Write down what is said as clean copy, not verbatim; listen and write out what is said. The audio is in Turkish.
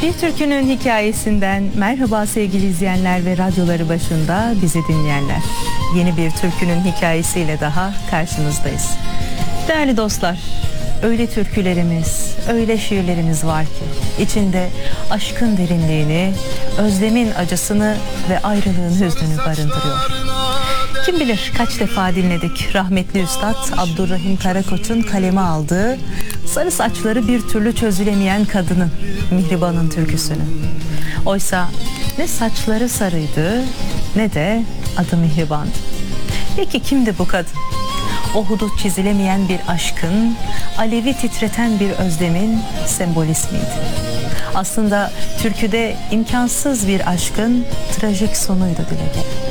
Bir türkünün hikayesinden merhaba sevgili izleyenler ve radyoları başında bizi dinleyenler. Yeni bir türkünün hikayesiyle daha karşınızdayız. Değerli dostlar, öyle türkülerimiz, öyle şiirlerimiz var ki içinde aşkın derinliğini, özlemin acısını ve ayrılığın hüznünü barındırıyor. Kim bilir kaç defa dinledik rahmetli Üstad Abdurrahim Karakoç'un kaleme aldığı sarı saçları bir türlü çözülemeyen kadının, Mihriban'ın türküsünü. Oysa ne saçları sarıydı ne de adı Mihriban'dı. Peki kimdi bu kadın? O hudut çizilemeyen bir aşkın, alevi titreten bir özlemin sembolismiydi. Aslında türküde imkansız bir aşkın trajik sonuydu dile gelen.